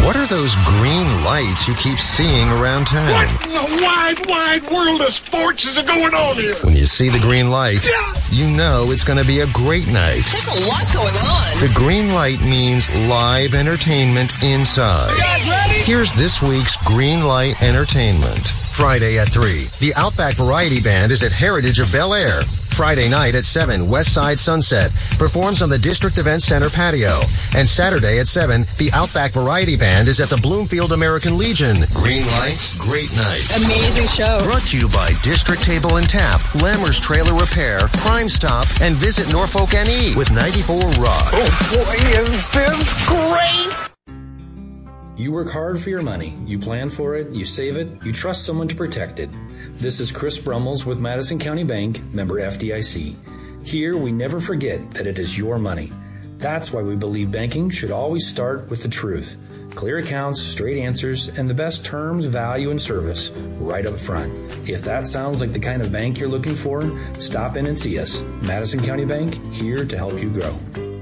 What are those green lights you keep seeing around town? What in the wide, wide world of sports is going on here? When you see the green light, you know it's going to be a great night. There's a lot going on. The green light means live entertainment inside. You guys ready? Here's this week's Green Light Entertainment. Friday at 3, the Outback Variety Band is at Heritage of Bel Air. Friday night at 7, West Side Sunset performs on the District Event Center patio. And Saturday at 7, the Outback Variety Band is at the Bloomfield American Legion. Green light, great night. Amazing show. Brought to you by District Table and Tap, Lammer's Trailer Repair, Crime Stop, and Visit Norfolk NE with 94 Rock. Oh boy, is this great! You work hard for your money. You plan for it, you save it, you trust someone to protect it. This is Chris Brummels with Madison County Bank, member FDIC. Here, we never forget that it is your money. That's why we believe banking should always start with the truth. Clear accounts, straight answers, and the best terms, value, and service right up front. If that sounds like the kind of bank you're looking for, stop in and see us. Madison County Bank, here to help you grow.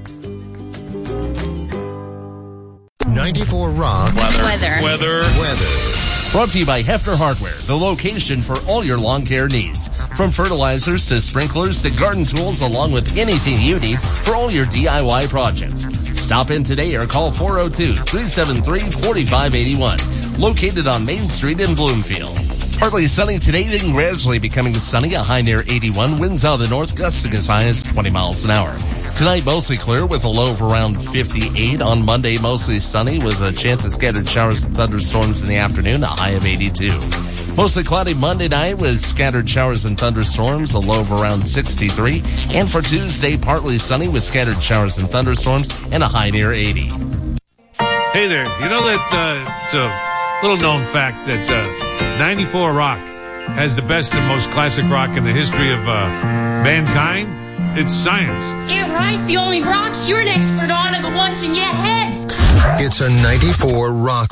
94 Rock. Weather. Brought to you by Hefner Hardware, the location for all your lawn care needs. From fertilizers to sprinklers to garden tools, along with anything you need for all your DIY projects. Stop in today or call 402-373-4581. Located on Main Street in Bloomfield. Partly sunny today, then gradually becoming sunny, a high near 81. Winds out of the north, gusting as high as 20 miles an hour. Tonight, mostly clear with a low of around 58. On Monday, mostly sunny with a chance of scattered showers and thunderstorms in the afternoon, a high of 82. Mostly cloudy Monday night with scattered showers and thunderstorms, a low of around 63. And for Tuesday, partly sunny with scattered showers and thunderstorms and a high near 80. Hey there, you know that it's a little known fact that 94 Rock has the best and most classic rock in the history of mankind? It's science. Yeah, right. The only rocks you're an expert on are the ones in your head. It's a 94 Rock